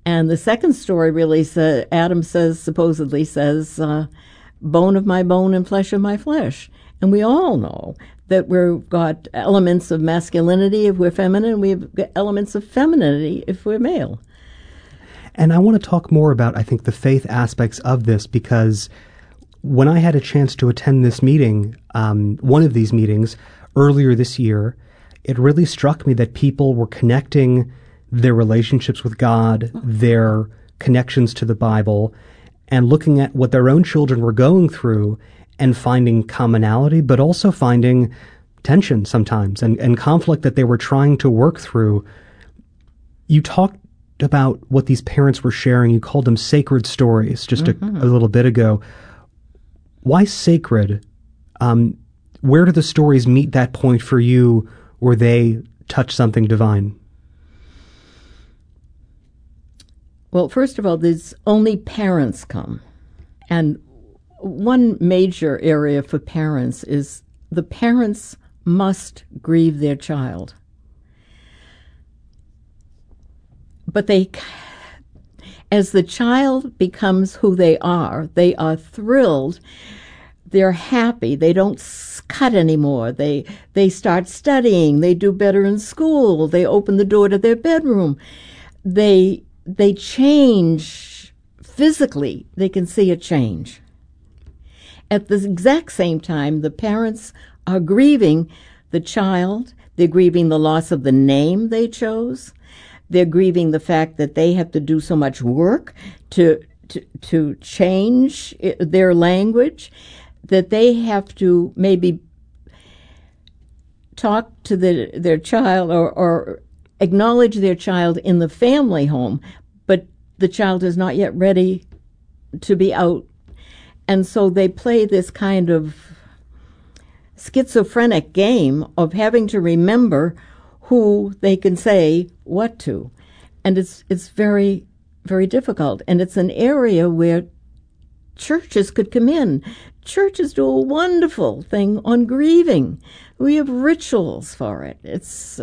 And the second story really says, Adam supposedly says, bone of my bone and flesh of my flesh. And we all know that we've got elements of masculinity if we're feminine, we've got elements of femininity if we're male. And I want to talk more about, I think, the faith aspects of this, because when I had a chance to attend this meeting, one of these meetings earlier this year, it really struck me that people were connecting their relationships with God, their connections to the Bible, and looking at what their own children were going through and finding commonality, but also finding tension sometimes and conflict that they were trying to work through. You talked about what these parents were sharing. You called them sacred stories just a little bit ago. Why sacred? Where do the stories meet that point for you where they touch something divine? Well, first of all, there's only parents come. And one major area for parents is the parents must grieve their child. But as the child becomes who they are thrilled, they're happy, they don't cut anymore, they start studying, they do better in school, they open the door to their bedroom, they change physically, they can see a change. At the exact same time, the parents are grieving the child, they're grieving the loss of the name they chose, they're grieving the fact that they have to do so much work to change their language, that they have to maybe talk to their child or acknowledge their child in the family home, but the child is not yet ready to be out. And so they play this kind of schizophrenic game of having to remember who they can say what to. And it's very, very difficult. And it's an area where churches could come in. Churches do a wonderful thing on grieving. We have rituals for it. It's...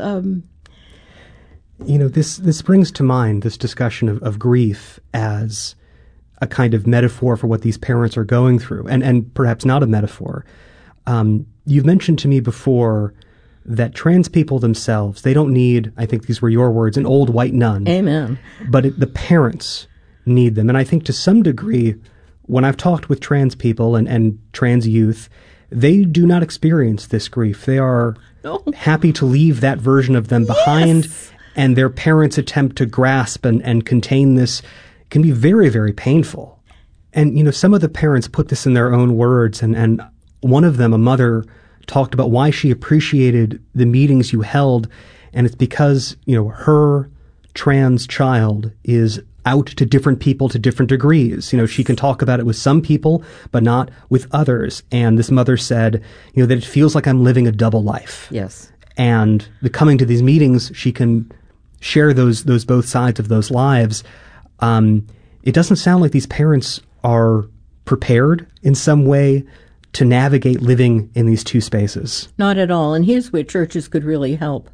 This brings to mind this discussion of grief as a kind of metaphor for what these parents are going through, and perhaps not a metaphor. You've mentioned to me before that trans people themselves, they don't need, I think these were your words, an old white nun. Amen. But the parents need them. And I think to some degree, when I've talked with trans people and trans youth, they do not experience this grief. They are happy to leave that version of them behind. Yes. And their parents' attempt to grasp and contain this can be very, very painful. And, some of the parents put this in their own words. And one of them, a mother, talked about why she appreciated the meetings you held. And it's because, her trans child is out to different people to different degrees. She can talk about it with some people, but not with others. And this mother said, that it feels like I'm living a double life. Yes. And coming to these meetings, she can share those both sides of those lives. It doesn't sound like these parents are prepared in some way to navigate living in these two spaces. Not at all. And here's where churches could really help.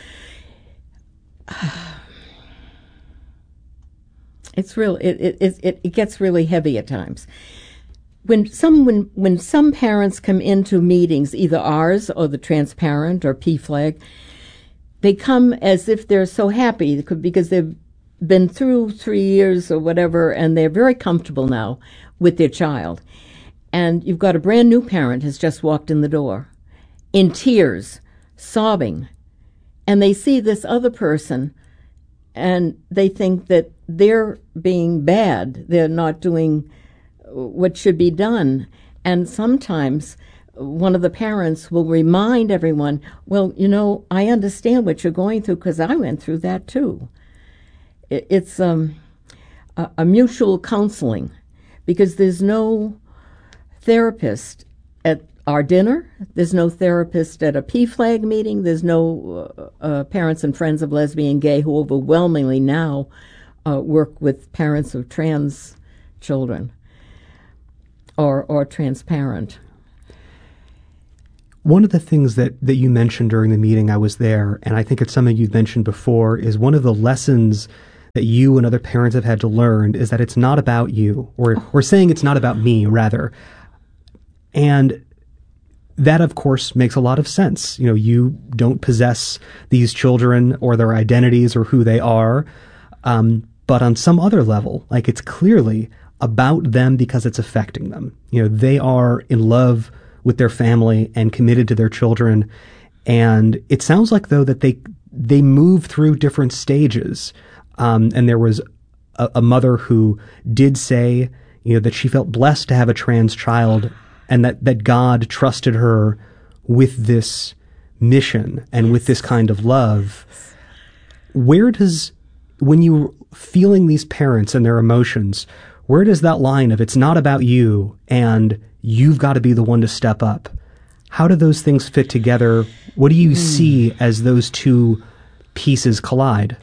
It's real. It gets really heavy at times. When some parents come into meetings, either ours or the Transparent or PFLAG, they come as if they're so happy because they've been through 3 years or whatever, and they're very comfortable now with their child. And you've got a brand new parent has just walked in the door, in tears, sobbing, and they see this other person, and they think that they're being bad. They're not doing what should be done. And sometimes one of the parents will remind everyone, well, I understand what you're going through because I went through that too. It's a mutual counseling, because there's no therapist at our dinner, there's no therapist at a PFLAG meeting, there's no parents and friends of lesbian, gay, who overwhelmingly now work with parents of trans children or transparent. One of the things that you mentioned during the meeting, I was there, and I think it's something you've mentioned before, is one of the lessons that you and other parents have had to learn is that it's not about you, or saying it's not about me, rather. And that, of course, makes a lot of sense. You know, you don't possess these children or their identities or who they are. But on some other level, like, it's clearly about them because it's affecting them. You know, they are in love with their family and committed to their children. And it sounds like, though, that they move through different stages. And there was a mother who did say, you know, that she felt blessed to have a trans child, and that God trusted her with this mission and with this kind of love. When you're feeling these parents and their emotions, where does that line of it's not about you and you've got to be the one to step up? How do those things fit together? What do you see as those two pieces collide?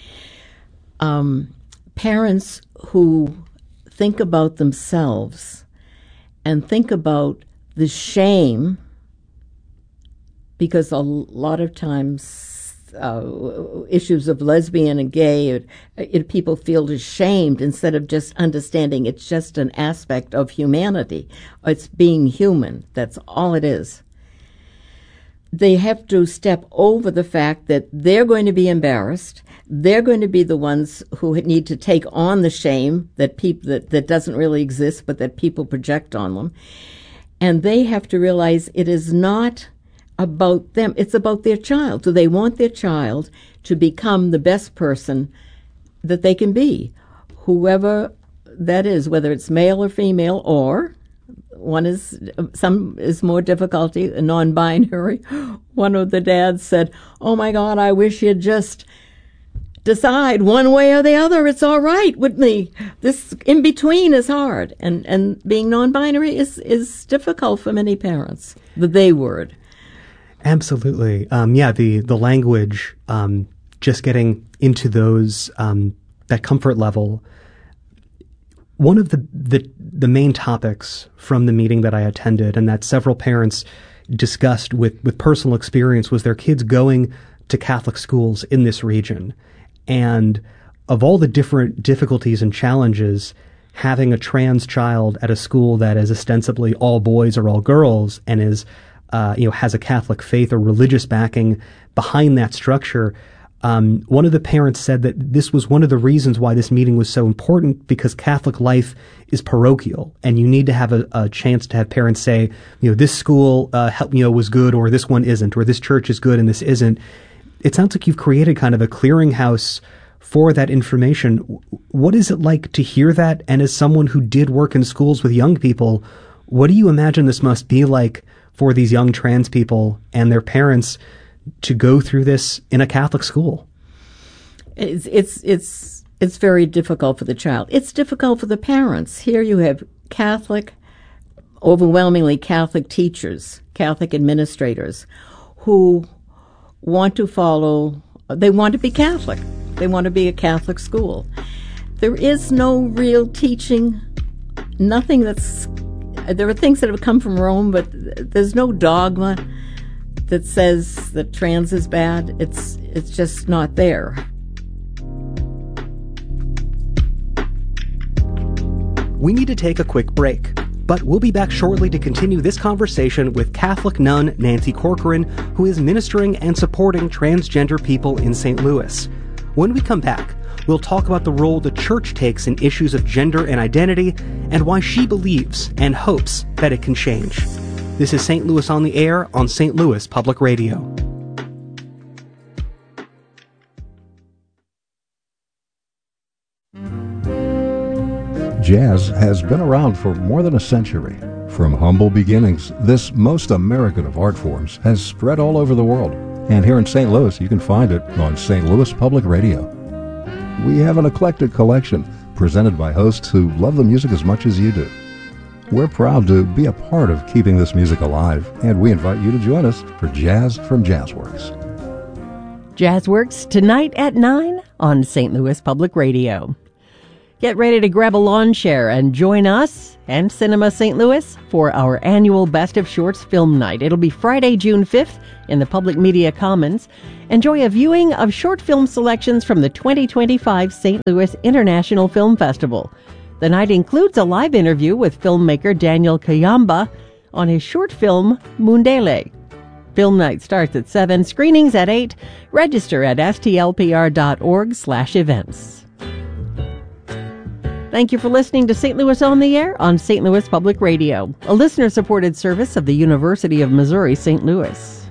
Parents who think about themselves and think about the shame, because a lot of times issues of lesbian and gay, people feel ashamed instead of just understanding it's just an aspect of humanity. It's being human. That's all it is. They have to step over the fact that they're going to be embarrassed. They're going to be the ones who need to take on the shame that doesn't really exist, but that people project on them. And they have to realize it is not about them. It's about their child. So they want their child to become the best person that they can be, whoever that is, whether it's male or female, or some is more difficulty, non-binary. One of the dads said, "Oh my God, I wish you'd just decide one way or the other. It's all right with me. This in between is hard." And being non-binary is difficult for many parents. The they word. Absolutely. The language, just getting into those, that comfort level. One of the main topics from the meeting that I attended, and that several parents discussed with personal experience, was their kids going to Catholic schools in this region. And of all the different difficulties and challenges, having a trans child at a school that is ostensibly all boys or all girls and is has a Catholic faith or religious backing behind that structure. One of the parents said that this was one of the reasons why this meeting was so important, because Catholic life is parochial, and you need to have a chance to have parents say, this school was good, or this one isn't, or this church is good and this isn't. It sounds like you've created kind of a clearinghouse for that information. What is it like to hear that? And as someone who did work in schools with young people, what do you imagine this must be like for these young trans people and their parents to go through this in a Catholic school? It's very difficult for the child. It's difficult for the parents. Here you have overwhelmingly Catholic teachers, Catholic administrators, who want to they want to be Catholic. They want to be a Catholic school. There is no real teaching, nothing there are things that have come from Rome, but there's no dogma that says that trans is bad. It's just not there. We need to take a quick break, but we'll be back shortly to continue this conversation with Catholic nun Nancy Corcoran, who is ministering and supporting transgender people in St. Louis. When we come back, we'll talk about the role the church takes in issues of gender and identity, and why she believes and hopes that it can change. This is St. Louis on the Air on St. Louis Public Radio. Jazz has been around for more than a century. From humble beginnings, this most American of art forms has spread all over the world. And here in St. Louis, you can find it on St. Louis Public Radio. We have an eclectic collection presented by hosts who love the music as much as you do. We're proud to be a part of keeping this music alive, and we invite you to join us for Jazz from Jazzworks. Jazzworks tonight at 9 on St. Louis Public Radio. Get ready to grab a lawn chair and join us and Cinema St. Louis for our annual Best of Shorts film night. It'll be Friday, June 5th in the Public Media Commons. Enjoy a viewing of short film selections from the 2025 St. Louis International Film Festival. The night includes a live interview with filmmaker Daniel Kayamba on his short film, Mundele. Film night starts at 7, screenings at 8. Register at stlpr.org/events. Thank you for listening to St. Louis on the Air on St. Louis Public Radio, a listener-supported service of the University of Missouri St. Louis.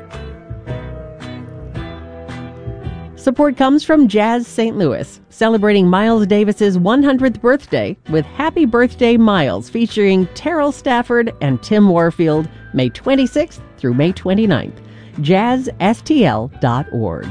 Support comes from Jazz St. Louis, celebrating Miles Davis's 100th birthday with Happy Birthday Miles, featuring Terrell Stafford and Tim Warfield, May 26th through May 29th. jazzstl.org.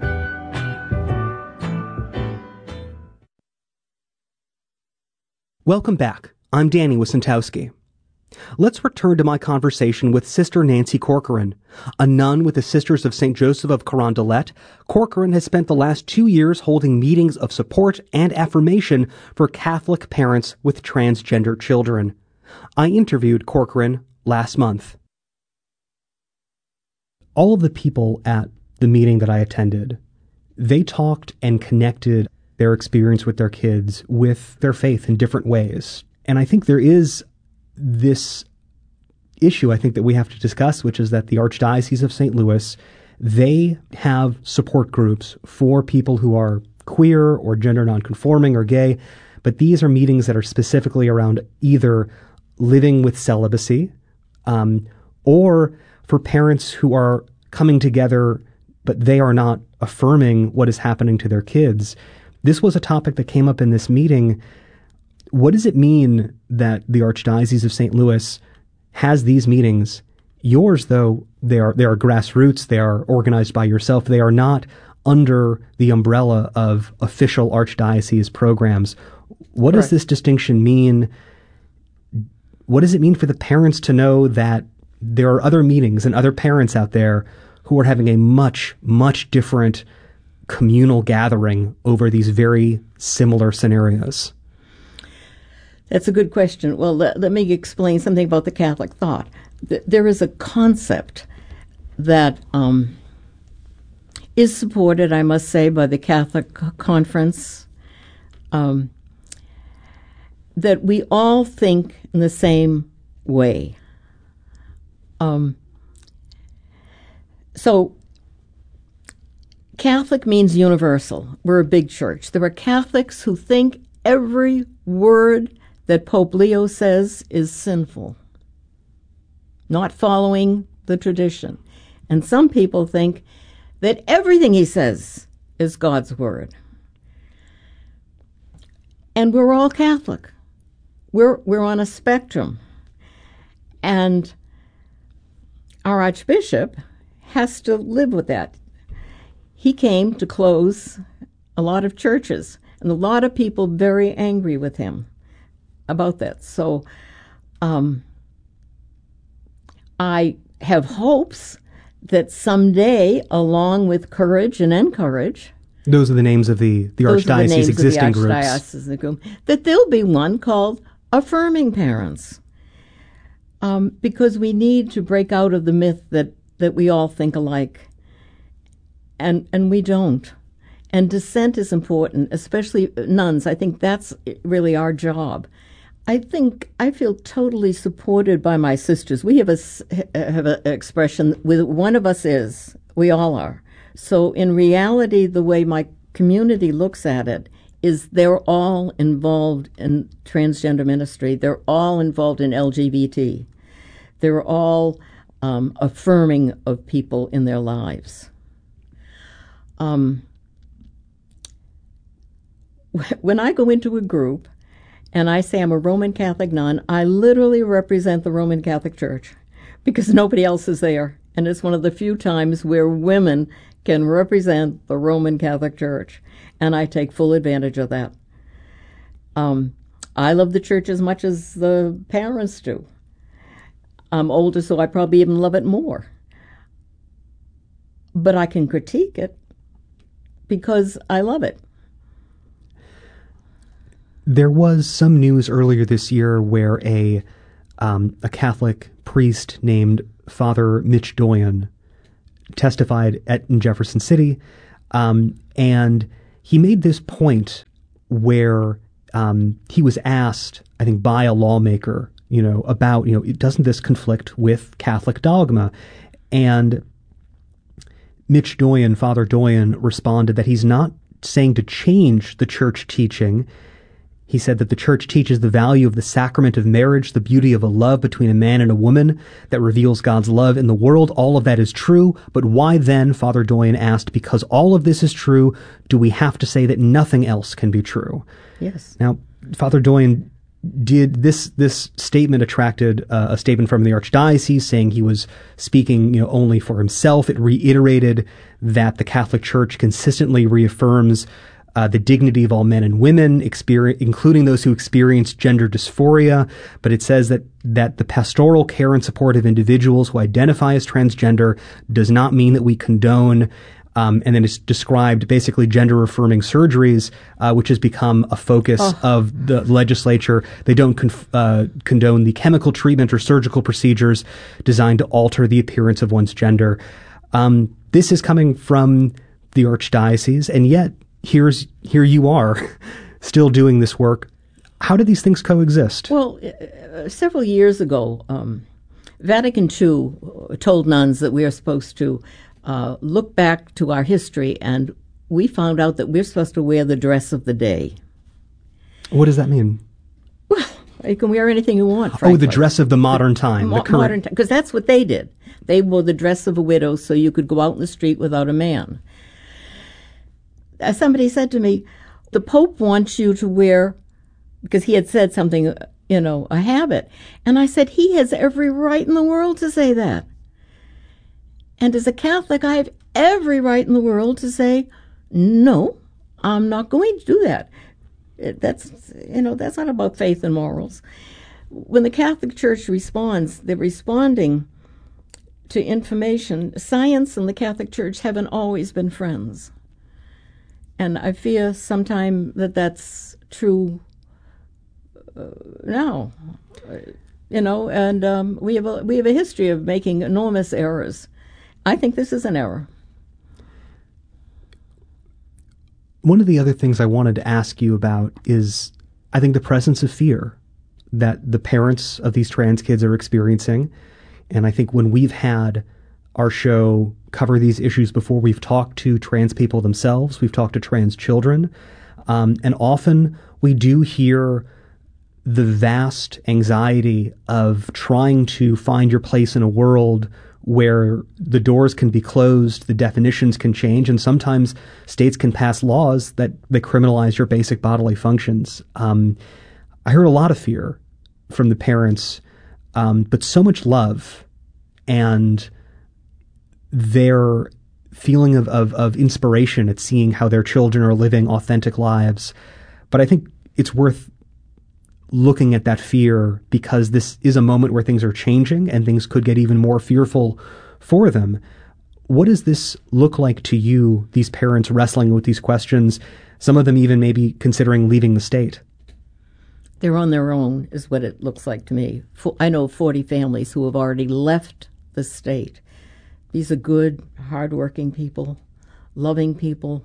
Welcome back. I'm Danny Wysentowski. Let's return to my conversation with Sister Nancy Corcoran. A nun with the Sisters of St. Joseph of Carondelet, Corcoran has spent the last 2 years holding meetings of support and affirmation for Catholic parents with transgender children. I interviewed Corcoran last month. All of the people at the meeting that I attended, they talked and connected their experience with their kids with their faith in different ways. And I think there is this issue I think that we have to discuss, which is that the Archdiocese of St. Louis, they have support groups for people who are queer or gender nonconforming or gay, but these are meetings that are specifically around either living with celibacy or for parents who are coming together, but they are not affirming what is happening to their kids. This was a topic that came up in this meeting. What does it mean that the Archdiocese of St. Louis has these meetings? Yours, though, they are grassroots. They are organized by yourself. They are not under the umbrella of official Archdiocese programs. What does this distinction mean? What does it mean for the parents to know that there are other meetings and other parents out there who are having a much, much different communal gathering over these very similar scenarios? That's a good question. Well, let me explain something about the Catholic thought. There is a concept that is supported, I must say, by the Catholic Conference, that we all think in the same way. So Catholic means universal. We're a big church. There are Catholics who think every word that Pope Leo says is sinful, not following the tradition. And some people think that everything he says is God's word. And we're all Catholic. We're on a spectrum. And our Archbishop has to live with that. He came to close a lot of churches, and a lot of people very angry with him about that. So I have hopes that someday, along with Courage and Encourage, those are the names of the Archdiocese existing groups, that there'll be one called Affirming Parents, because we need to break out of the myth that we all think alike, and we don't. And dissent is important, especially nuns. I think that's really our job. I feel totally supported by my sisters. We have an expression, with one of us is, we all are. So in reality, the way my community looks at it is they're all involved in transgender ministry. They're all involved in LGBT. They're all affirming of people in their lives. When I go into a group and I say I'm a Roman Catholic nun, I literally represent the Roman Catholic Church because nobody else is there. And it's one of the few times where women can represent the Roman Catholic Church. And I take full advantage of that. I love the church as much as the parents do. I'm older, so I probably even love it more. But I can critique it because I love it. There was some news earlier this year where a Catholic priest named Father Mitch Doyon testified in Jefferson City, and he made this point where he was asked, I think, by a lawmaker, about, doesn't this conflict with Catholic dogma? And Mitch Doyon, Father Doyon, responded that he's not saying to change the church teaching. He said that the church teaches the value of the sacrament of marriage, the beauty of a love between a man and a woman that reveals God's love in the world. All of that is true. But why then, Father Doyon asked, because all of this is true, do we have to say that nothing else can be true? Yes. Now, Father Doyon did this statement attracted a statement from the Archdiocese saying he was speaking, only for himself. It reiterated that the Catholic Church consistently reaffirms the dignity of all men and women, including those who experience gender dysphoria. But it says that the pastoral care and support of individuals who identify as transgender does not mean that we condone. And then it's described basically gender-affirming surgeries, which has become a focus of the legislature. They don't condone the chemical treatment or surgical procedures designed to alter the appearance of one's gender. This is coming from the Archdiocese, and yet here you are still doing this work. How do these things coexist? Well, several years ago, Vatican II told nuns that we are supposed to look back to our history, and we found out that we're supposed to wear the dress of the day. What does that mean? Well, you can wear anything you want, frankly. Oh, the dress of the modern time. Modern time, because that's what they did. They wore the dress of a widow so you could go out in the street without a man. Somebody said to me, the Pope wants you to wear, because he had said something, a habit. And I said, he has every right in the world to say that. And as a Catholic, I have every right in the world to say, no, I'm not going to do that. That's not about faith and morals. When the Catholic Church responds, they're responding to information. Science and the Catholic Church haven't always been friends. And I fear sometime that's true now. And we have a history of making enormous errors. I think this is an error. One of the other things I wanted to ask you about is, I think, the presence of fear that the parents of these trans kids are experiencing. And I think when we've had our show cover these issues before, we've talked to trans people themselves, we've talked to trans children, and often we do hear the vast anxiety of trying to find your place in a world where the doors can be closed, the definitions can change, and sometimes states can pass laws that criminalize your basic bodily functions. I heard a lot of fear from the parents, but so much love and their feeling of inspiration at seeing how their children are living authentic lives. But I think it's worth looking at that fear, because this is a moment where things are changing and things could get even more fearful for them. What does this look like to you, these parents wrestling with these questions, some of them even maybe considering leaving the state? They're on their own, is what it looks like to me. I know 40 families who have already left the state. These are good, hardworking people, loving people.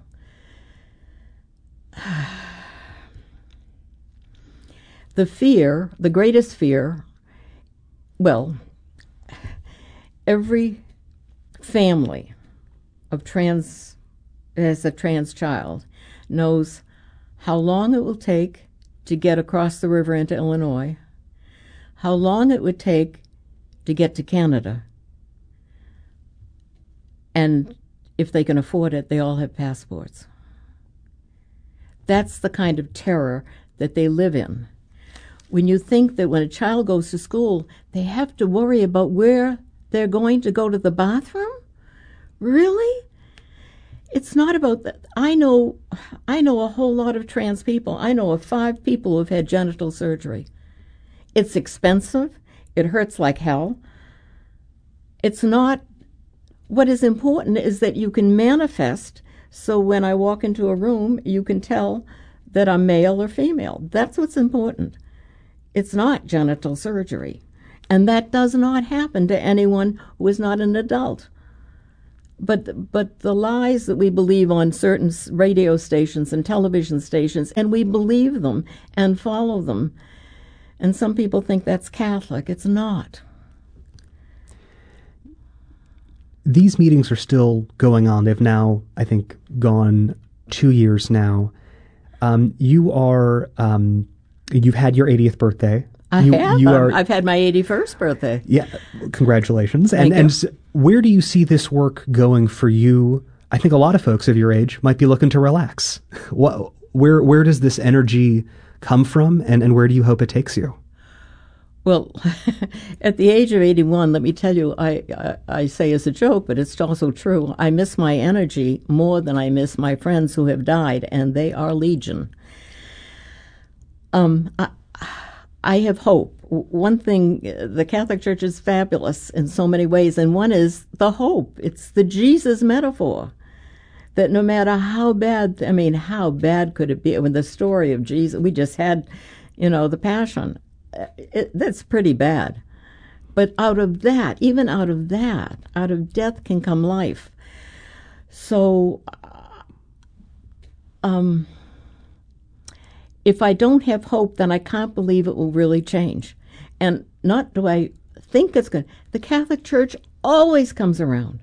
The fear, the greatest fear, well, every family of as a trans child knows how long it will take to get across the river into Illinois, how long it would take to get to Canada. And if they can afford it, they all have passports. That's the kind of terror that they live in. When you think that when a child goes to school, they have to worry about where they're going to go to the bathroom? Really? It's not about that. I know a whole lot of trans people. I know of 5 people who have had genital surgery. It's expensive. It hurts like hell. It's not. What is important is that you can manifest, so when I walk into a room, you can tell that are male or female. That's what's important. It's not genital surgery. And that does not happen to anyone who is not an adult. But the lies that we believe on certain radio stations and television stations, and we believe them and follow them. And some people think that's Catholic. It's not. These meetings are still going on. They've now, I think, gone 2 years now. You've had your 80th birthday. I've had my 81st birthday. Yeah, congratulations. Thank you. And where do you see this work going for you? I think a lot of folks of your age might be looking to relax. Where does this energy come from, and where do you hope it takes you? Well, at the age of 81, let me tell you, I say as a joke, but it's also true, I miss my energy more than I miss my friends who have died, and they are legion. I have hope. One thing, the Catholic Church is fabulous in so many ways, and one is the hope. It's the Jesus metaphor, that no matter how bad could it be? When the story of Jesus, we just had, the Passion. That's pretty bad. But out of that, out of death can come life. So, if I don't have hope, then I can't believe it will really change. And not do I think it's good. The Catholic Church always comes around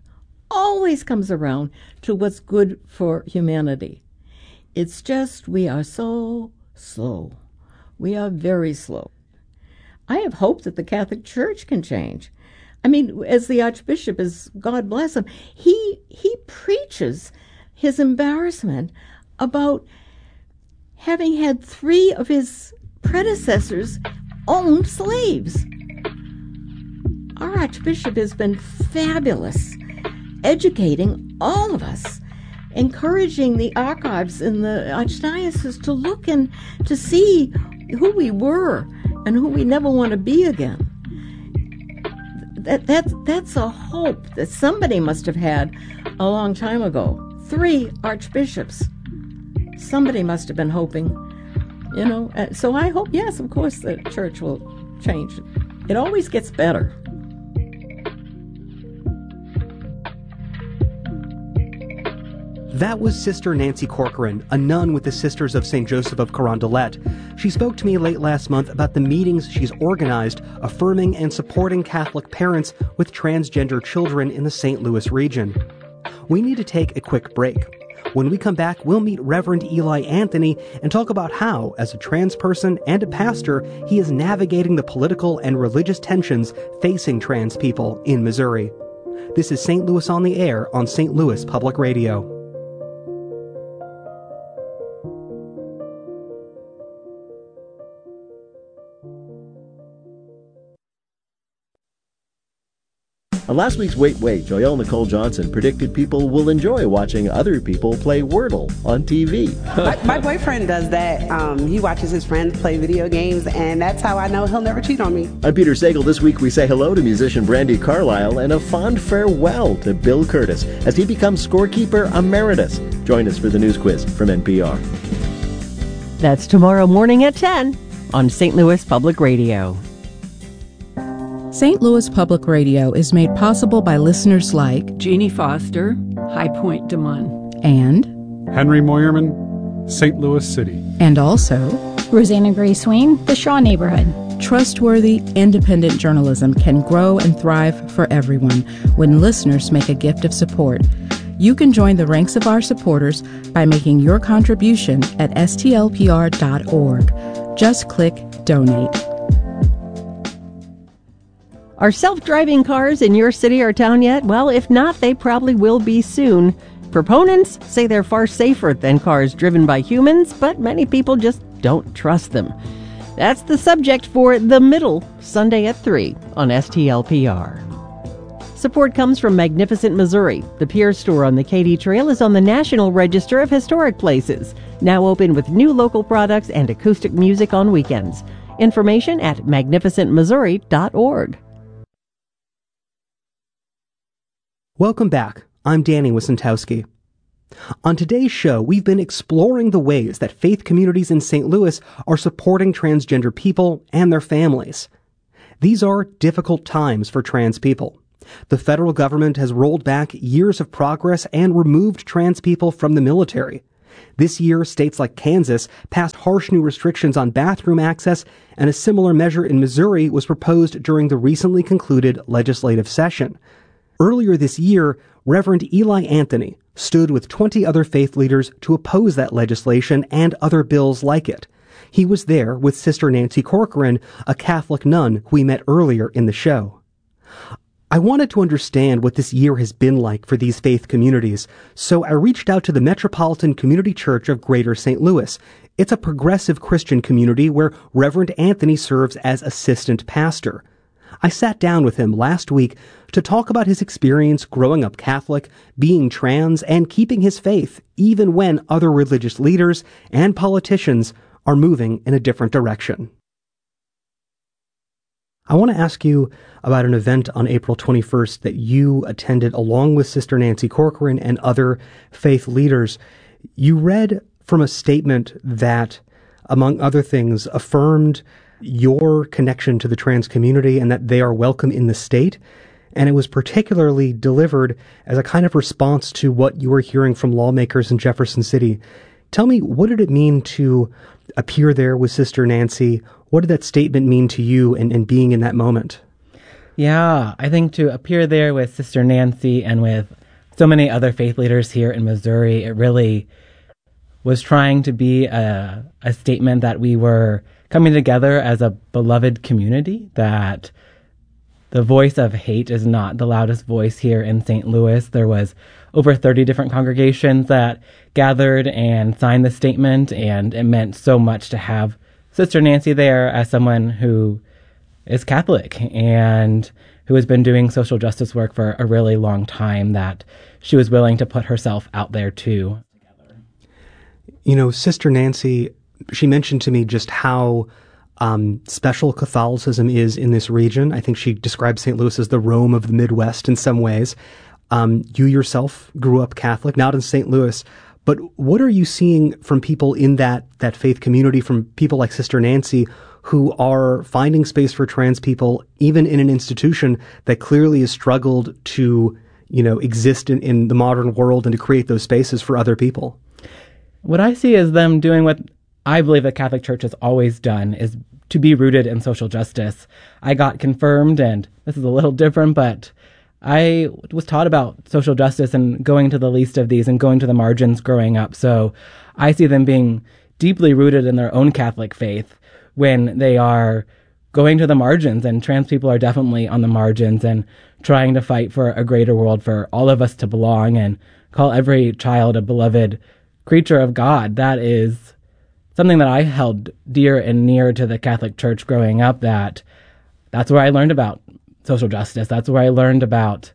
to what's good for humanity. It's just we are so slow. We are very slow. I have hope that the Catholic Church can change. I mean, as the Archbishop is, God bless him, he preaches his embarrassment about having had 3 of his predecessors own slaves. Our Archbishop has been fabulous, educating all of us, encouraging the archives in the Archdiocese to look and to see who we were and who we never want to be again. That's a hope that somebody must have had a long time ago. 3 archbishops. Somebody must have been hoping, So I hope, yes, of course, the church will change. It always gets better. That was Sister Nancy Corcoran, a nun with the Sisters of St. Joseph of Carondelet. She spoke to me late last month about the meetings she's organized affirming and supporting Catholic parents with transgender children in the St. Louis region. We need to take a quick break. When we come back, we'll meet Reverend Eli Anthony and talk about how, as a trans person and a pastor, he is navigating the political and religious tensions facing trans people in Missouri. This is St. Louis on the Air on St. Louis Public Radio. On last week's Wait, Joyelle Nicole Johnson predicted people will enjoy watching other people play Wordle on TV. My boyfriend does that. He watches his friends play video games, and that's how I know he'll never cheat on me. I'm Peter Sagal. This week we say hello to musician Brandi Carlile and a fond farewell to Bill Curtis as he becomes scorekeeper emeritus. Join us for the news quiz from NPR. That's tomorrow morning at 10 on St. Louis Public Radio. St. Louis Public Radio is made possible by listeners like Jeannie Foster, High Point Des Moines, and Henry Moyerman, St. Louis City, and also Rosanna Gray Swain, the Shaw Neighborhood. Trustworthy, independent journalism can grow and thrive for everyone when listeners make a gift of support. You can join the ranks of our supporters by making your contribution at stlpr.org. Just click Donate. Are self-driving cars in your city or town yet? Well, if not, they probably will be soon. Proponents say they're far safer than cars driven by humans, but many people just don't trust them. That's the subject for The Middle, Sunday at 3 on STLPR. Support comes from Magnificent Missouri. The Pierre store on the Katy Trail is on the National Register of Historic Places, now open with new local products and acoustic music on weekends. Information at magnificentmissouri.org. Welcome back. I'm Danny Wysentowski. On today's show, we've been exploring the ways that faith communities in St. Louis are supporting transgender people and their families. These are difficult times for trans people. The federal government has rolled back years of progress and removed trans people from the military. This year, states like Kansas passed harsh new restrictions on bathroom access, and a similar measure in Missouri was proposed during the recently concluded legislative session. Earlier this year, Reverend Eli Anthony stood with 20 other faith leaders to oppose that legislation and other bills like it. He was there with Sister Nancy Corcoran, a Catholic nun who we met earlier in the show. I wanted to understand what this year has been like for these faith communities, so I reached out to the Metropolitan Community Church of Greater St. Louis. It's a progressive Christian community where Reverend Anthony serves as assistant pastor. I sat down with him last week to talk about his experience growing up Catholic, being trans, and keeping his faith, even when other religious leaders and politicians are moving in a different direction. I want to ask you about an event on April 21st that you attended along with Sister Nancy Corcoran and other faith leaders. You read from a statement that, among other things, affirmed your connection to the trans community and that they are welcome in the state. And it was particularly delivered as a kind of response to what you were hearing from lawmakers in Jefferson City. Tell me, what did it mean to appear there with Sister Nancy? What did that statement mean to you and being in that moment? Yeah, I think to appear there with Sister Nancy and with so many other faith leaders here in Missouri, it really was trying to be a statement that we were coming together as a beloved community, that the voice of hate is not the loudest voice here in St. Louis. There was over 30 different congregations that gathered and signed the statement, and it meant so much to have Sister Nancy there as someone who is Catholic and who has been doing social justice work for a really long time, that she was willing to put herself out there too. You know, Sister Nancy, she mentioned to me just how special Catholicism is in this region. I think she described St. Louis as the Rome of the Midwest in some ways. You yourself grew up Catholic, not in St. Louis, but what are you seeing from people in that faith community, from people like Sister Nancy, who are finding space for trans people, even in an institution that clearly has struggled to, exist in the modern world and to create those spaces for other people? What I see is them doing what I believe the Catholic Church has always done, is to be rooted in social justice. I got confirmed, and this is a little different, but I was taught about social justice and going to the least of these and going to the margins growing up. So I see them being deeply rooted in their own Catholic faith when they are going to the margins, and trans people are definitely on the margins and trying to fight for a greater world for all of us to belong and call every child a beloved creature of God. That is something that I held dear and near to the Catholic Church growing up. That's where I learned about social justice. That's where I learned about,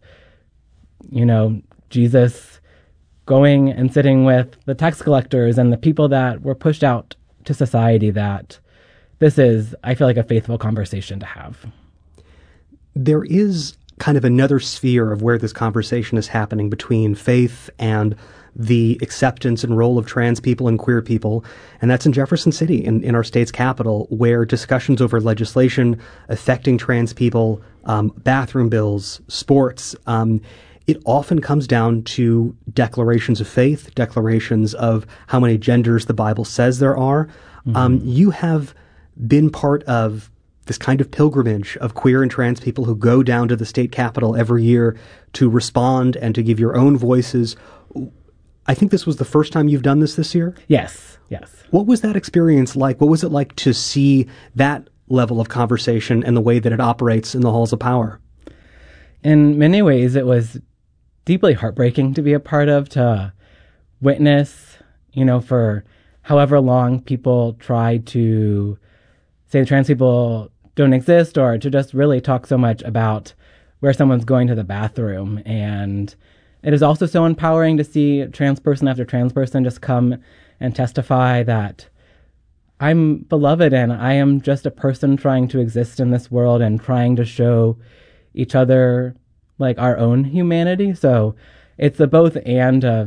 Jesus going and sitting with the tax collectors and the people that were pushed out to society. That this is, I feel like, a faithful conversation to have. There is kind of another sphere of where this conversation is happening between faith and the acceptance and role of trans people and queer people, and that's in Jefferson City, in our state's capital, where discussions over legislation affecting trans people, bathroom bills, sports, it often comes down to declarations of faith, declarations of how many genders the Bible says there are. Mm-hmm. You have been part of this kind of pilgrimage of queer and trans people who go down to the state capitol every year to respond and to give your own voices. I think this was the first time you've done this year? Yes. What was that experience like? What was it like to see that level of conversation and the way that it operates in the halls of power? In many ways, it was deeply heartbreaking to be a part of, to witness, for however long people try to say trans people don't exist, or to just really talk so much about where someone's going to the bathroom. And it is also so empowering to see trans person after trans person just come and testify that I'm beloved and I am just a person trying to exist in this world and trying to show each other like our own humanity. So it's the both and of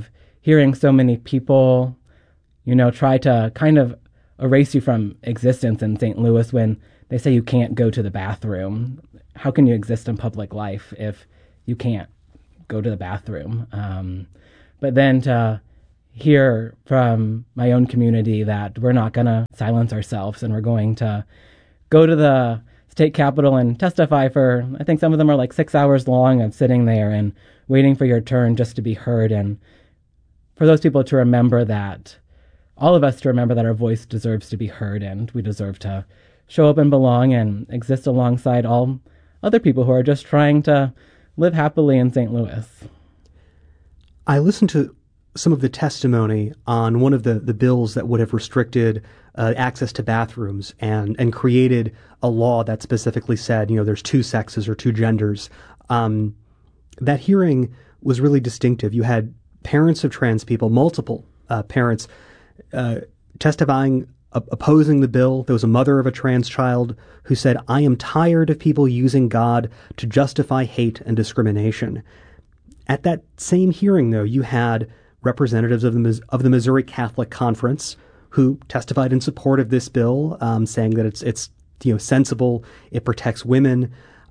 hearing so many people, try to kind of erase you from existence in St. Louis when they say you can't go to the bathroom. How can you exist in public life if you can't go to the bathroom? But then to hear from my own community that we're not going to silence ourselves and we're going to go to the state capitol and testify for, I think some of them are like 6 hours long of sitting there and waiting for your turn just to be heard. And for those people to remember that, all of us to remember that our voice deserves to be heard and we deserve to show up and belong and exist alongside all other people who are just trying to live happily in St. Louis. I listened to some of the testimony on one of the bills that would have restricted access to bathrooms and created a law that specifically said, there's two sexes or two genders. That hearing was really distinctive. You had parents of trans people, multiple parents, testifying, opposing the bill. There was a mother of a trans child who said, "I am tired of people using God to justify hate and discrimination." At that same hearing, though, you had representatives of the Missouri Catholic Conference who testified in support of this bill, saying that it's sensible, it protects women.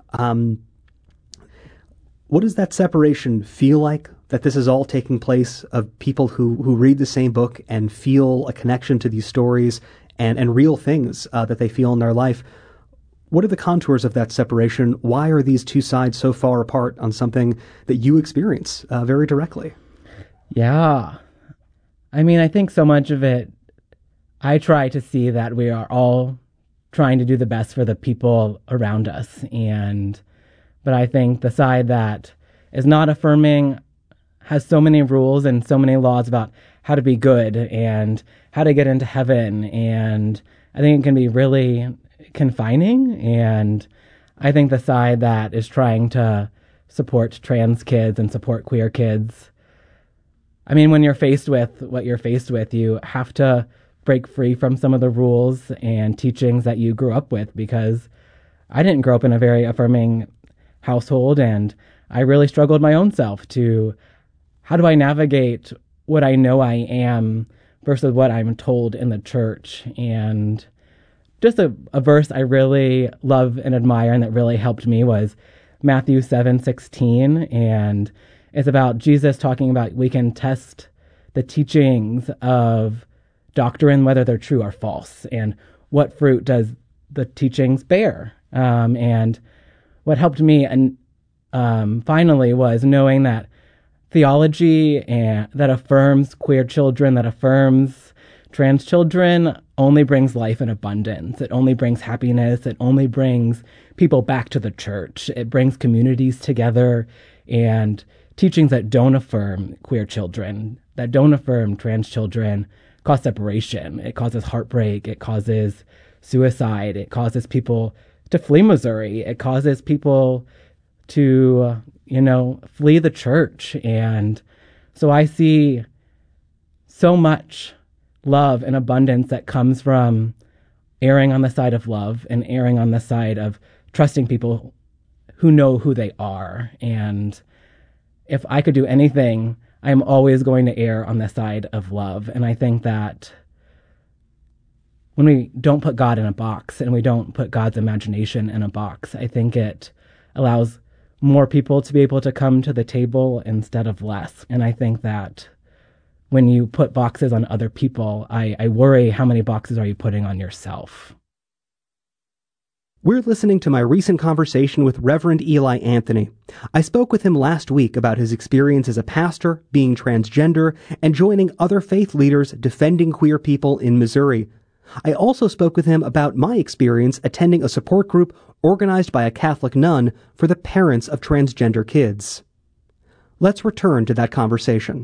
What does that separation feel like? That this is all taking place of people who read the same book and feel a connection to these stories and real things that they feel in their life. What are the contours of that separation? Why are these two sides so far apart on something that you experience very directly? Yeah. I think so much of it, I try to see that we are all trying to do the best for the people around us. But I think the side that is not affirming has so many rules and so many laws about how to be good and how to get into heaven. And I think it can be really confining. And I think the side that is trying to support trans kids and support queer kids, when you're faced with what you're faced with, you have to break free from some of the rules and teachings that you grew up with, because I didn't grow up in a very affirming household, and I really struggled my own self to, how do I navigate what I know I am versus what I'm told in the church? And just a verse I really love and admire and that really helped me was Matthew 7:16, and it's about Jesus talking about we can test the teachings of doctrine, whether they're true or false, and what fruit does the teachings bear. And what helped me finally was knowing that theology that affirms queer children, that affirms trans children, only brings life in abundance. It only brings happiness. It only brings people back to the church. It brings communities together, and teachings that don't affirm queer children, that don't affirm trans children, cause separation. It causes heartbreak. It causes suicide. It causes people to flee Missouri. It causes people to, flee the church. And so I see so much love and abundance that comes from erring on the side of love and erring on the side of trusting people who know who they are. And if I could do anything, I'm always going to err on the side of love. And I think that when we don't put God in a box and we don't put God's imagination in a box, I think it allows more people to be able to come to the table instead of less. And I think that when you put boxes on other people, I worry, how many boxes are you putting on yourself? We're listening to my recent conversation with Reverend Eli Anthony. I spoke with him last week about his experience as a pastor, being transgender, and joining other faith leaders defending queer people in Missouri. I also spoke with him about my experience attending a support group organized by a Catholic nun for the parents of transgender kids. Let's return to that conversation.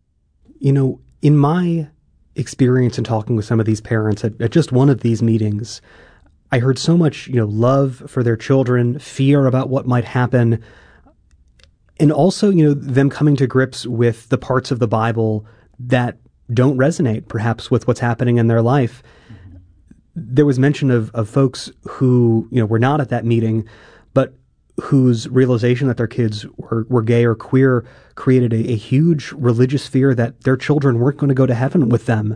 In my experience in talking with some of these parents at just one of these meetings, I heard so much, love for their children, fear about what might happen, and also, them coming to grips with the parts of the Bible that don't resonate, perhaps, with what's happening in their life. There was mention of folks who, were not at that meeting, but whose realization that their kids were gay or queer created a huge religious fear that their children weren't going to go to heaven with them.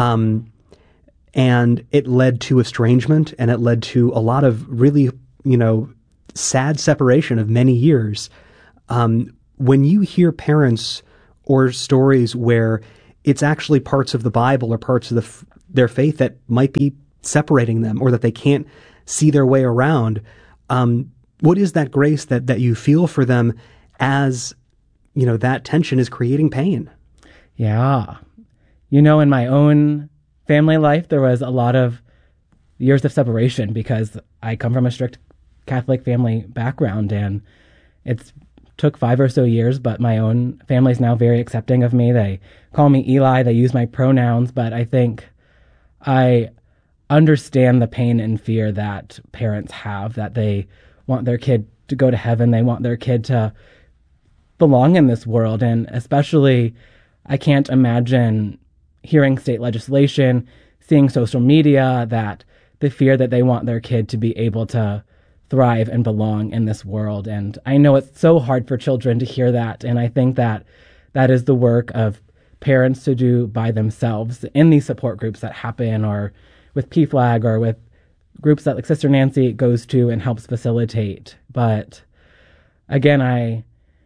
And it led to estrangement, and it led to a lot of really, sad separation of many years. When you hear parents or stories where it's actually parts of the Bible or parts of their faith that might be separating them or that they can't see their way around, what is that grace that you feel for them as, that tension is creating pain? Yeah. In my own family life, there was a lot of years of separation because I come from a strict Catholic family background, and it's took 5 or so years, but my own family is now very accepting of me. They call me Eli. They use my pronouns, but I think I understand the pain and fear that parents have, that they want their kid to go to heaven. They want their kid to belong in this world. And especially, I can't imagine hearing state legislation, seeing social media, that the fear that they want their kid to be able to thrive and belong in this world. And I know it's so hard for children to hear that. And I think that that is the work of parents to do by themselves in these support groups that happen, or with PFLAG, or with groups that like Sister Nancy goes to and helps facilitate. But again, I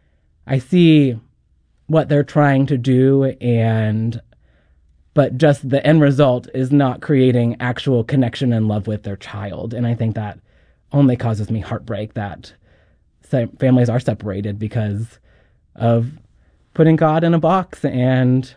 see what they're trying to do, but just the end result is not creating actual connection and love with their child. And I think that only causes me heartbreak that families are separated because of putting God in a box and,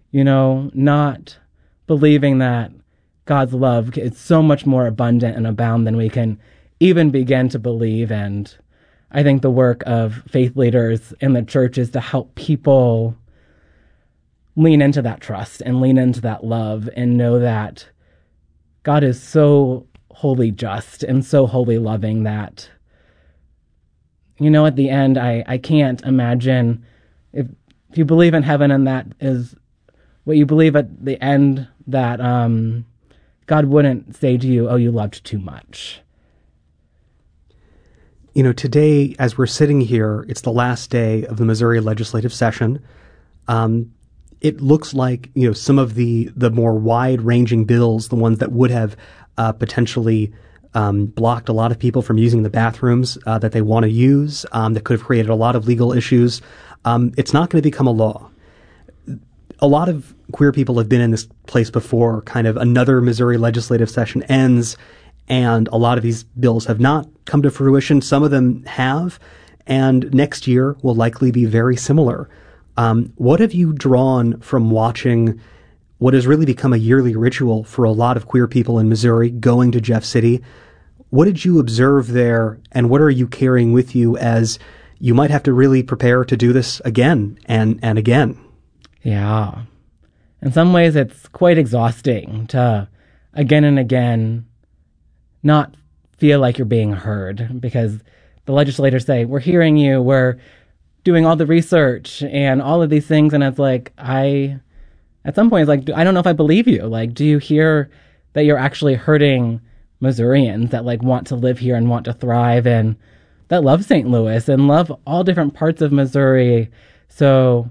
not believing that God's love is so much more abundant and abound than we can even begin to believe. And I think the work of faith leaders in the church is to help people lean into that trust and lean into that love and know that God is so wholly just and so wholly loving that, at the end, I can't imagine if you believe in heaven and that is what you believe at the end, that God wouldn't say to you, oh, you loved too much. Today, as we're sitting here, it's the last day of the Missouri legislative session. It looks like, some of the more wide-ranging bills, the ones that would have potentially blocked a lot of people from using the bathrooms that they want to use, that could have created a lot of legal issues. It's not going to become a law. A lot of queer people have been in this place before. Kind of another Missouri legislative session ends, and a lot of these bills have not come to fruition. Some of them have, and next year will likely be very similar. What have you drawn from watching what has really become a yearly ritual for a lot of queer people in Missouri, going to Jeff City? What did you observe there, and what are you carrying with you as you might have to really prepare to do this again and again? Yeah. In some ways, it's quite exhausting to again and again not feel like you're being heard, because the legislators say, we're hearing you, we're doing all the research and all of these things. And it's like, at some point, it's like, I don't know if I believe you. Like, do you hear that you're actually hurting Missourians that want to live here and want to thrive and that love St. Louis and love all different parts of Missouri? So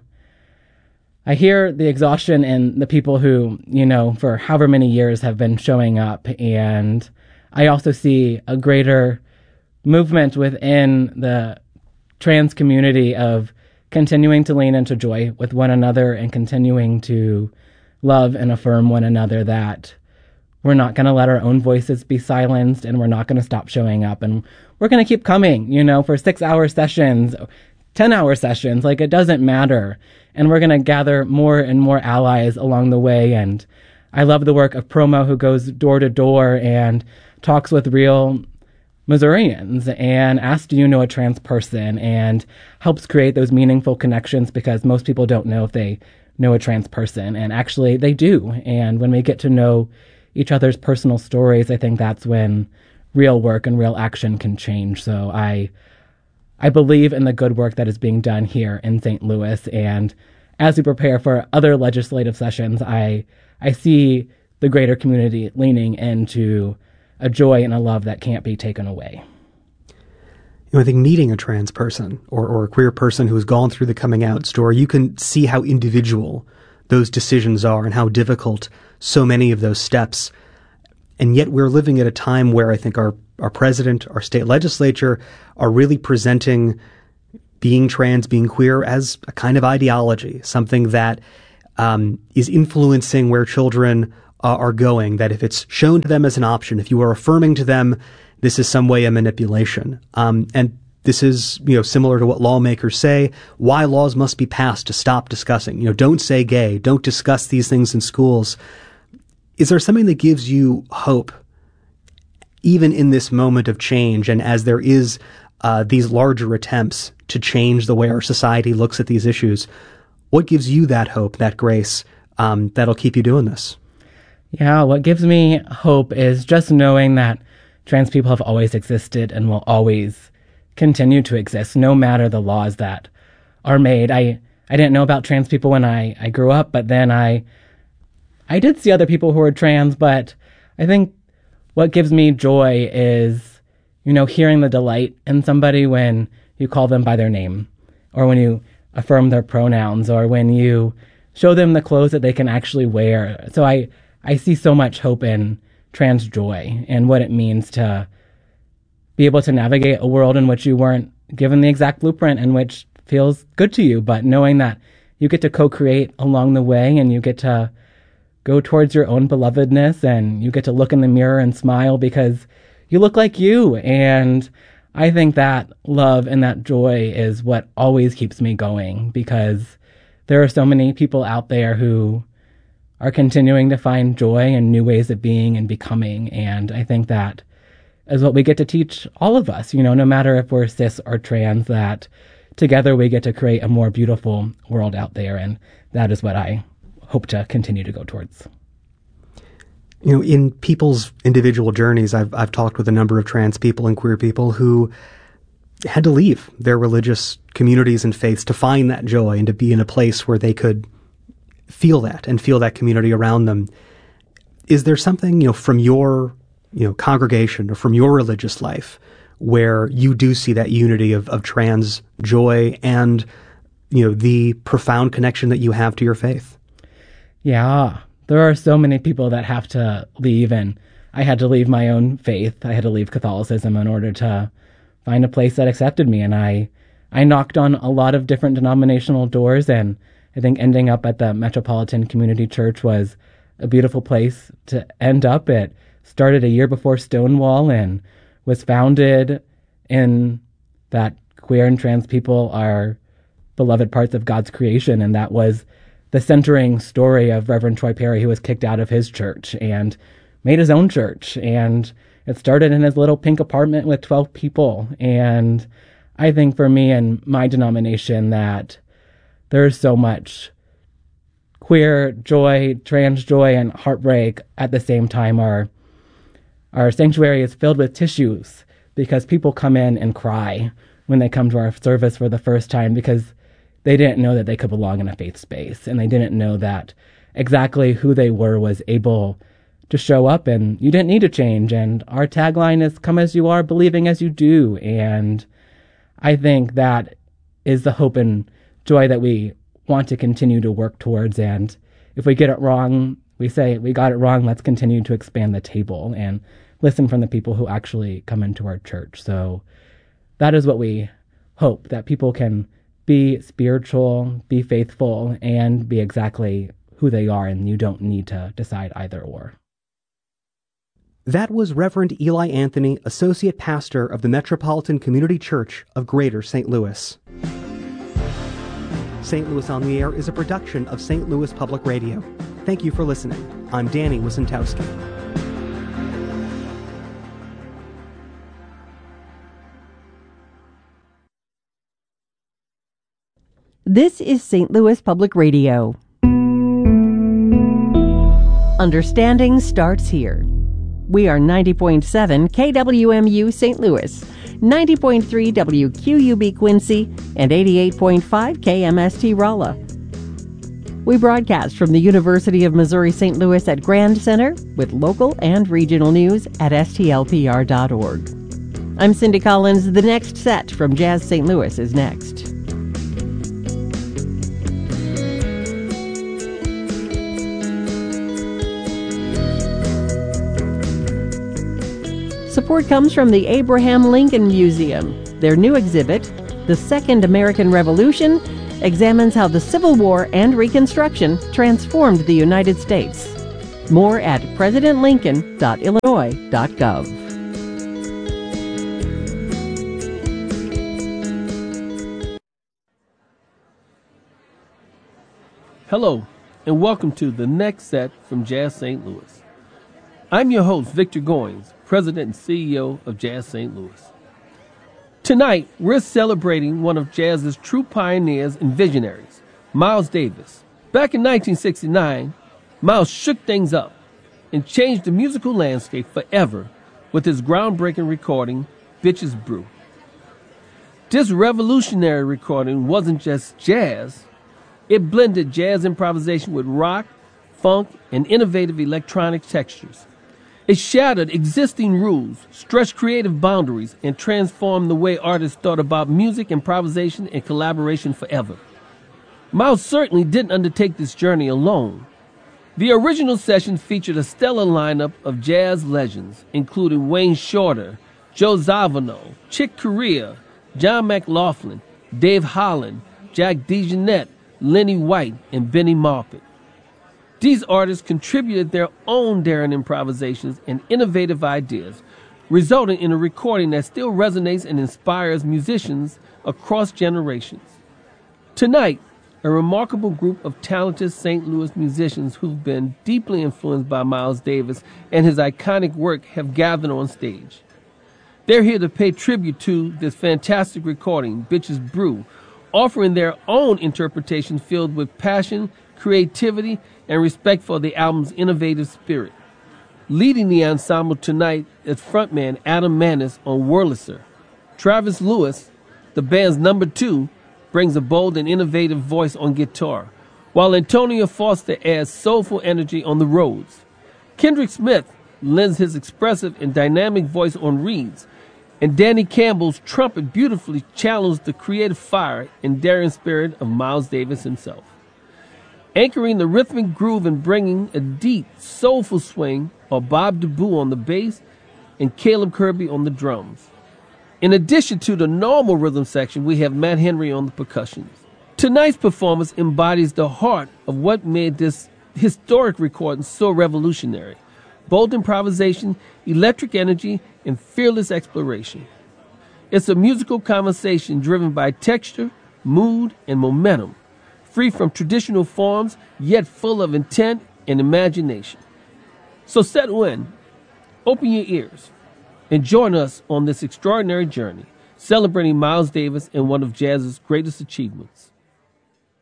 I hear the exhaustion in the people who, for however many years have been showing up. And I also see a greater movement within the trans community of continuing to lean into joy with one another and continuing to love and affirm one another, that we're not going to let our own voices be silenced, and we're not going to stop showing up, and we're going to keep coming, for 6-hour sessions, 10-hour sessions, it doesn't matter. And we're going to gather more and more allies along the way. And I love the work of Promo, who goes door to door and talks with real Missourians and asks, do you know a trans person, and helps create those meaningful connections, because most people don't know if they know a trans person, and actually they do. And when we get to know each other's personal stories, I think that's when real work and real action can change. So I believe in the good work that is being done here in St. Louis, and as we prepare for other legislative sessions, I see the greater community leaning into a joy and a love that can't be taken away. I think meeting a trans person or a queer person who's gone through the coming out story, you can see how individual those decisions are and how difficult so many of those steps. And yet we're living at a time where I think our president, our state legislature are really presenting being trans, being queer as a kind of ideology, something that is influencing where children are going, that if it's shown to them as an option, if you are affirming to them, this is some way a manipulation. And this is, similar to what lawmakers say, why laws must be passed to stop discussing. Don't say gay, don't discuss these things in schools. Is there something that gives you hope, even in this moment of change, and as there is these larger attempts to change the way our society looks at these issues? What gives you that hope, that grace, that'll keep you doing this? Yeah, what gives me hope is just knowing that trans people have always existed and will always continue to exist, no matter the laws that are made. I didn't know about trans people when I grew up, but then I did see other people who were trans, but I think what gives me joy is, hearing the delight in somebody when you call them by their name, or when you affirm their pronouns, or when you show them the clothes that they can actually wear. So I see so much hope in trans joy and what it means to be able to navigate a world in which you weren't given the exact blueprint and which feels good to you, but knowing that you get to co-create along the way and you get to go towards your own belovedness and you get to look in the mirror and smile because you look like you. And I think that love and that joy is what always keeps me going, because there are so many people out there who are continuing to find joy in new ways of being and becoming. And I think that is what we get to teach all of us, no matter if we're cis or trans, that together we get to create a more beautiful world out there. And that is what I hope to continue to go towards. In people's individual journeys, I've talked with a number of trans people and queer people who had to leave their religious communities and faiths to find that joy and to be in a place where they could feel that and feel that community around them. Is there something, from your, congregation or from your religious life where you do see that unity of trans joy and, the profound connection that you have to your faith? Yeah, there are so many people that have to leave, and I had to leave my own faith. I had to leave Catholicism in order to find a place that accepted me. And I knocked on a lot of different denominational doors, and I think ending up at the Metropolitan Community Church was a beautiful place to end up. It started a year before Stonewall and was founded in that queer and trans people are beloved parts of God's creation, and that was the centering story of Reverend Troy Perry, who was kicked out of his church and made his own church. And it started in his little pink apartment with 12 people. And I think for me and my denomination that there's so much queer joy, trans joy, and heartbreak at the same time. Our sanctuary is filled with tissues because people come in and cry when they come to our service for the first time because they didn't know that they could belong in a faith space, and they didn't know that exactly who they were was able to show up, and you didn't need to change. And our tagline is "Come as you are, believing as you do." And I think that is the hope and joy that we want to continue to work towards. And if we get it wrong, we say, we got it wrong, let's continue to expand the table and listen from the people who actually come into our church. So that is what we hope, that people can be spiritual, be faithful, and be exactly who they are, and you don't need to decide either or. That was Reverend Eli Anthony, Associate Pastor of the Metropolitan Community Church of Greater St. Louis. St. Louis on the Air is a production of St. Louis Public Radio. Thank you for listening. I'm Danny Wysentowski. This is St. Louis Public Radio. Understanding starts here. We are 90.7 KWMU St. Louis, 90.3 WQUB Quincy, and 88.5 KMST Rolla. We broadcast from the University of Missouri-St. Louis at Grand Center with local and regional news at stlpr.org. I'm Cindy Collins. The next set from Jazz St. Louis is next. Support comes from the Abraham Lincoln Museum. Their new exhibit, The Second American Revolution, examines how the Civil War and Reconstruction transformed the United States. More at presidentlincoln.illinois.gov. Hello, and welcome to the next set from Jazz St. Louis. I'm your host, Victor Goins, President and CEO of Jazz St. Louis. Tonight, we're celebrating one of jazz's true pioneers and visionaries, Miles Davis. Back in 1969, Miles shook things up and changed the musical landscape forever with his groundbreaking recording, Bitches Brew. This revolutionary recording wasn't just jazz. It blended jazz improvisation with rock, funk, and innovative electronic textures. It shattered existing rules, stretched creative boundaries, and transformed the way artists thought about music, improvisation, and collaboration forever. Miles certainly didn't undertake this journey alone. The original session featured a stellar lineup of jazz legends, including Wayne Shorter, Joe Zawinul, Chick Corea, John McLaughlin, Dave Holland, Jack DeJohnette, Lenny White, and Benny Maupin. These artists contributed their own daring improvisations and innovative ideas, resulting in a recording that still resonates and inspires musicians across generations. Tonight, a remarkable group of talented St. Louis musicians who've been deeply influenced by Miles Davis and his iconic work have gathered on stage. They're here to pay tribute to this fantastic recording, Bitches Brew, offering their own interpretation filled with passion, creativity, and respect for the album's innovative spirit. Leading the ensemble tonight is frontman Adam Manis on Wurlitzer. Travis Lewis, the band's number 2, brings a bold and innovative voice on guitar, while Antonio Foster adds soulful energy on the Rhodes. Kendrick Smith lends his expressive and dynamic voice on reeds, and Danny Campbell's trumpet beautifully channels the creative fire and daring spirit of Miles Davis himself. Anchoring the rhythmic groove and bringing a deep, soulful swing are Bob DeBoo on the bass and Caleb Kirby on the drums. In addition to the normal rhythm section, we have Matt Henry on the percussions. Tonight's performance embodies the heart of what made this historic recording so revolutionary: bold improvisation, electric energy, and fearless exploration. It's a musical conversation driven by texture, mood, and momentum, free from traditional forms, yet full of intent and imagination. So settle in, open your ears, and join us on this extraordinary journey, celebrating Miles Davis and one of jazz's greatest achievements.